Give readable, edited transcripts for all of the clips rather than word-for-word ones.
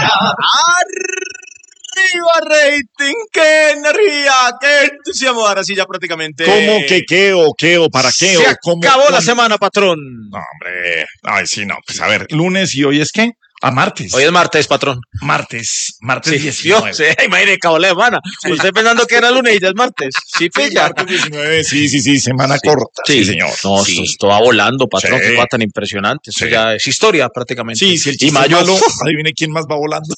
¡Arriba rating! ¡Qué energía! ¡Qué entusiasmo! Ahora sí ya prácticamente... ¿Cómo que qué o para qué? Se o cómo, acabó la semana, patrón. No, hombre. Ay, sí, no. Pues a ver, lunes y hoy es ¿qué? Martes. Hoy es martes, patrón. Martes Sí, 19. sí, imagínate, acabó la semana. Usted pensando que era lunes y ya es martes. Sí, pilla. Martes 19, sí, semana corta. Sí, señor. No, sí. esto va volando, patrón. Sí. Qué cosa tan impresionante. Esto Sí. ya es historia prácticamente. Sí, si el y chiste mayo, es malo, adivine quién más va volando.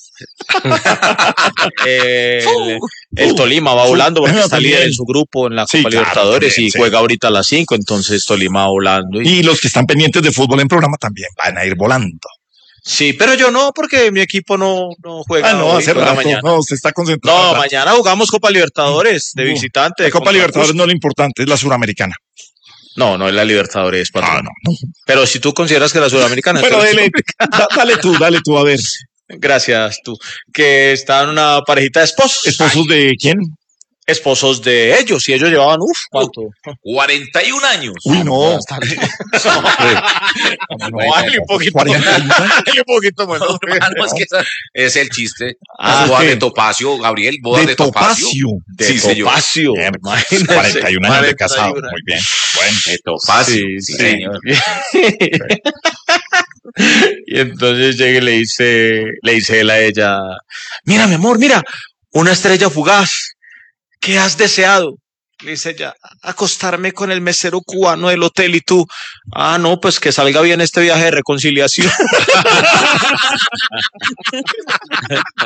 el Tolima va volando porque está también. líder en su grupo en la Sí, Copa claro, Libertadores también, y sí. juega ahorita a las 5, entonces Tolima va volando. Y los que están pendientes de fútbol en programa también van a ir volando. Sí, pero yo no, porque mi equipo no juega. No, hoy, hace juega rato. mañana. No, usted está concentrado. No, mañana jugamos Copa Libertadores de visitante. La Copa Libertadores no es lo importante, es la suramericana. No es la Libertadores, patrón. No. Pero si tú consideras que la Sudamericana... Pero dale tú, a ver. Gracias, tú. Que está en una parejita de esposos. ¿Esposos de quién? Esposos de ellos, y ellos llevaban, ¿cuánto? 41 años. Uy, no. Vale, un poquito. 41. Un poquito menos. Hermano, es que es el chiste. Ah, bodas ¿qué? de Topacio, Gabriel, bodas de Topacio. De Sí, señor. Topacio. Bien, Imagínese. 41 años de casado. 41. Muy bien. Bueno. De Topacio. Sí, Sí, sí. señor. Y entonces llega y le dice él a ella, mira, mi amor, mira, una estrella fugaz. ¿Qué has deseado? Le dice ella, acostarme con el mesero cubano del hotel. Y tú, no, pues que salga bien este viaje de reconciliación.